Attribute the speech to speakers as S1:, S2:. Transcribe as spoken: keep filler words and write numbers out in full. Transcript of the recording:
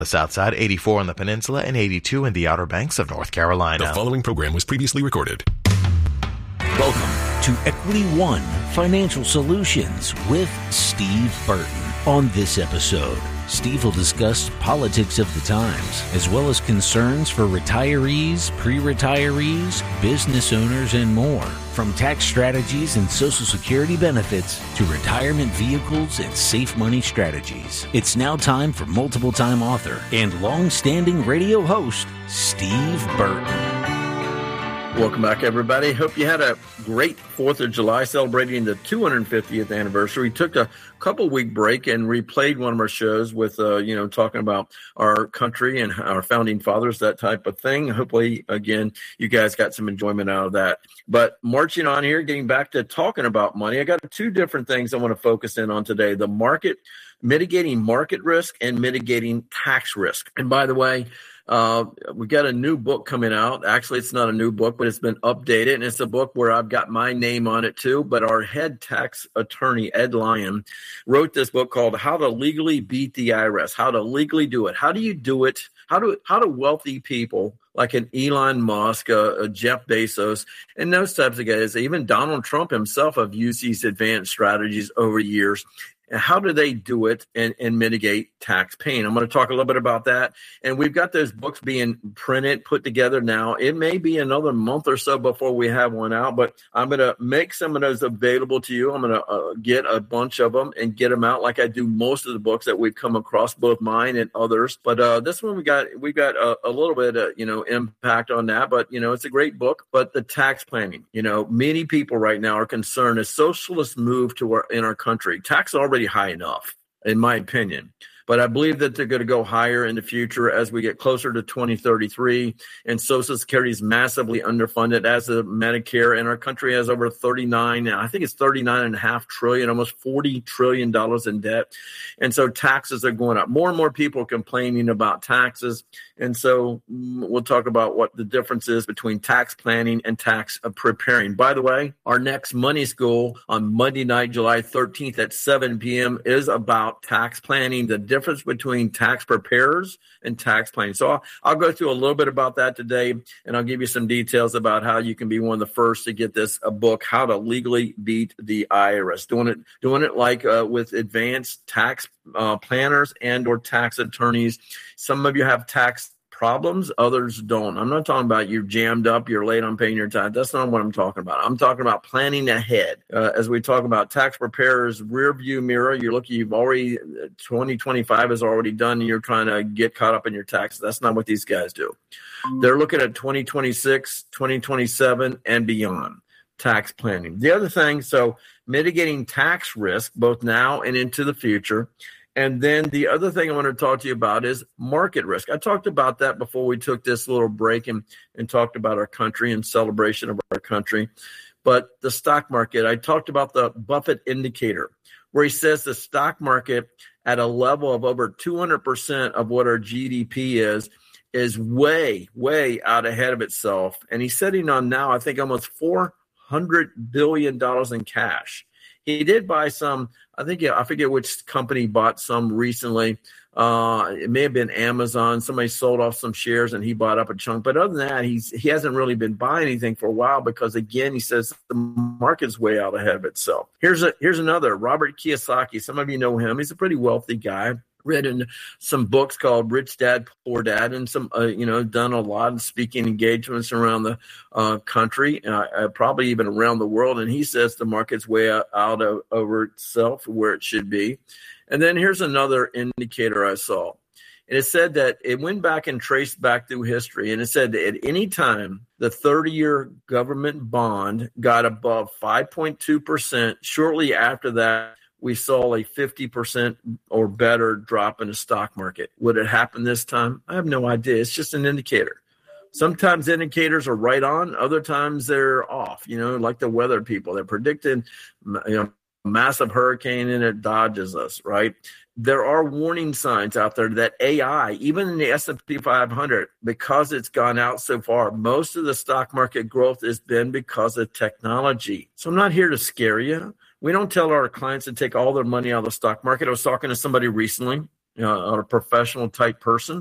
S1: the South Side, eighty-four on the Peninsula, and eighty-two in the Outer Banks of North Carolina.
S2: The following program was previously recorded.
S3: Welcome to Equity One Financial Solutions with Steve Burton. On this episode, Steve will discuss politics of the times, as well as concerns for retirees, pre-retirees, business owners, and more. From tax strategies and Social Security benefits to retirement vehicles and safe money strategies. It's now time for multiple-time author and long-standing radio host, Steve Burton.
S4: Welcome back, everybody. Hope you had a great fourth of July celebrating the two hundred fiftieth anniversary. We took a couple week break and replayed one of our shows with, uh, you know, talking about our country and our founding fathers, that type of thing. Hopefully, again, you guys got some enjoyment out of that. But marching on here, getting back to talking about money, I got two different things I want to focus in on today. The market, mitigating market risk and mitigating tax risk. And by the way, Uh, we got a new book coming out. Actually, it's not a new book, but it's been updated. And it's a book where I've got my name on it too. But our head tax attorney, Ed Lyon, wrote this book called How to Legally Beat the I R S, How to Legally Do It. How do you do it? How do, how do wealthy people like an Elon Musk, a, a Jeff Bezos, and those types of guys, even Donald Trump himself have used these advanced strategies over years. And how do they do it and, and mitigate tax pain? I'm going to talk a little bit about that. And we've got those books being printed, put together now. It may be another month or so before we have one out, but I'm going to make some of those available to you. I'm going to uh, get a bunch of them and get them out like I do most of the books that we've come across, both mine and others. But uh, this one, we got we got a, a little bit of, you know, impact on that. But, you know, it's a great book. But the tax planning, you know, many people right now are concerned as socialists move to our, in our country. Tax already high enough, in my opinion. But I believe that they're going to go higher in the future as we get closer to twenty thirty-three. And Social Security is massively underfunded, as a Medicare. And our country has over thirty-nine, I think it's thirty-nine and a half trillion, almost forty trillion dollars in debt. And so taxes are going up. More and more people are complaining about taxes. And so we'll talk about what the difference is between tax planning and tax preparing. By the way, our next Money School on Monday night, July thirteenth at seven p.m. is about tax planning, the difference between tax preparers and tax planning. So I'll, I'll go through a little bit about that today, and I'll give you some details about how you can be one of the first to get this a book, How to Legally Beat the I R S. Doing it, doing it like uh, with advanced tax uh, planners and or tax attorneys. Some of you have tax problems, others don't. I'm not talking about you're jammed up, you're late on paying your tax. That's not what I'm talking about. I'm talking about planning ahead. Uh, as we talk about tax preparers, rear view mirror, you're looking, you've already, twenty twenty-five is already done, and you're trying to get caught up in your taxes. That's not what these guys do. They're looking at twenty twenty-six, twenty twenty-seven, and beyond. Tax planning. The other thing, so mitigating tax risk, both now and into the future. And then the other thing I want to talk to you about is market risk. I talked about that before we took this little break and, and talked about our country and celebration of our country. But the stock market, I talked about the Buffett indicator, where he says the stock market at a level of over two hundred percent of what our G D P is, is way, way out ahead of itself. And he's sitting on now, I think, almost four hundred billion dollars in cash. He did buy some, I think, I forget which company bought some recently. Uh, it may have been Amazon. Somebody sold off some shares and he bought up a chunk. But other than that, he's he hasn't really been buying anything for a while because, again, he says the market's way out ahead of itself. Here's a here's another, Robert Kiyosaki. Some of you know him. He's a pretty wealthy guy. Written some books called Rich Dad, Poor Dad, and some, uh, you know, done a lot of speaking engagements around the uh, country, uh, uh, probably even around the world. And he says the market's way out, out of, over itself, where it should be. And then here's another indicator I saw. And it said that it went back and traced back through history. And it said that at any time the thirty-year government bond got above five point two percent, shortly after that, we saw a fifty percent or better drop in the stock market. Would it happen this time? I have no idea. It's just an indicator. Sometimes indicators are right on. Other times they're off, you know, like the weather people. They're predicting, you know, a massive hurricane and it dodges us, right? There are warning signs out there that A I, even in the S and P five hundred, because it's gone out so far, most of the stock market growth has been because of technology. So I'm not here to scare you. We don't tell our clients to take all their money out of the stock market. I was talking to somebody recently you know, a professional type person.